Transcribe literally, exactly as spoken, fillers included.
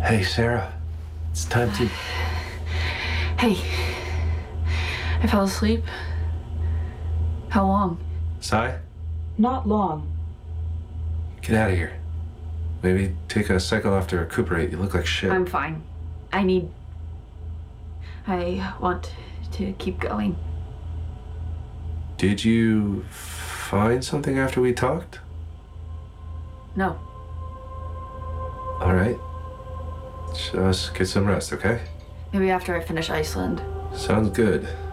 Hey, Sarah. It's time to... Hey. I fell asleep. How long? Sai? Not long. Get out of here. Maybe take a cycle off to recuperate. You look like shit. I'm fine. I need... I want to keep going. Did you find something after we talked? No. All right. Just get some rest, okay? Maybe after I finish Iceland. Sounds good.